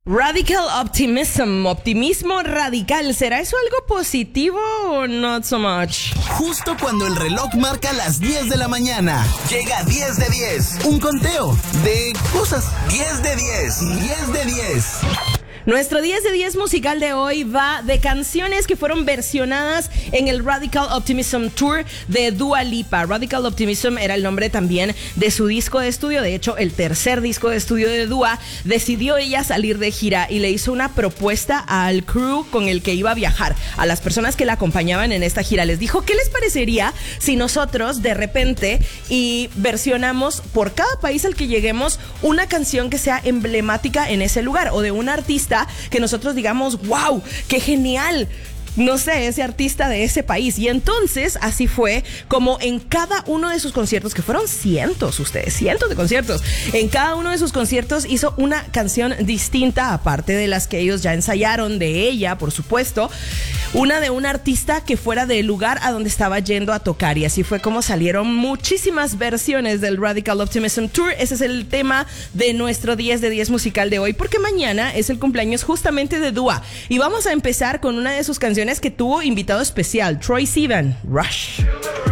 Radical Optimism, optimismo radical. ¿Será eso algo positivo o not so much? Justo cuando el reloj marca las 10 de la mañana, llega 10 de 10. Un conteo de cosas. 10 de 10. 10 de 10. Nuestro 10 de 10 musical de hoy va de canciones que fueron versionadas en el Radical Optimism Tour de Dua Lipa. Radical Optimism era el nombre también de su disco de estudio. De hecho, el tercer disco de estudio de Dua. Decidió ella salir de gira y le hizo una propuesta al crew con el que iba a viajar, a las personas que la acompañaban en esta gira. Les dijo, ¿qué les parecería si nosotros de repente y versionamos por cada país al que lleguemos una canción que sea emblemática en ese lugar, o de un artista que nosotros digamos, wow, qué genial, no sé, ese artista de ese país? Y entonces así fue como en cada uno de sus conciertos, que fueron cientos de conciertos, en cada uno de sus conciertos hizo una canción distinta, aparte de las que ellos ya ensayaron de ella, por supuesto, una de un artista que fuera del lugar a donde estaba yendo a tocar. Y así fue como salieron muchísimas versiones del Radical Optimism Tour. Ese es el tema de nuestro 10 de 10 musical de hoy, porque mañana es el cumpleaños justamente de Dua. Y vamos a empezar con una de sus canciones que tuvo invitado especial, Troye Sivan, Rush.